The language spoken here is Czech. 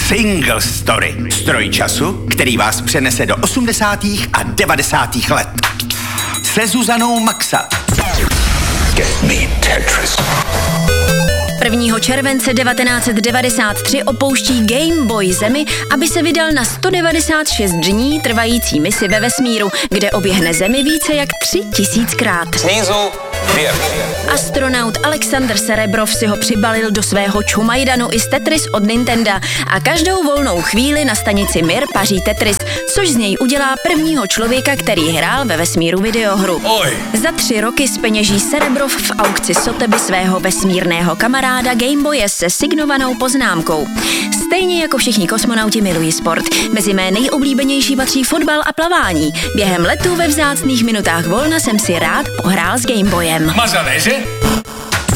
Single Story. Stroj času, který vás přenese do 80. a 90. let. Se Zuzanou Maxa. Get me Tetris. 1. července 1993 opouští Game Boy Zemi, aby se vydal na 196 dní trvající misi ve vesmíru, kde oběhne Zemi více jak 3000krát. Snízu 2. Astronaut Alexander Serebrov si ho přibalil do svého čumajdanu i z Tetris od Nintenda a každou volnou chvíli na stanici Mir paří Tetris, což z něj udělá prvního člověka, který hrál ve vesmíru videohru. Za 3 roky zpeněží Serebrov v aukci Sotheby svého vesmírného kamaráda Gameboye se signovanou poznámkou. Stejně jako všichni kosmonauti milují sport. Mezi mé nejoblíbenější patří fotbal a plavání. Během letu ve vzácných minutách volna jsem si rád pohrál s Gameboyem. Mazané, že?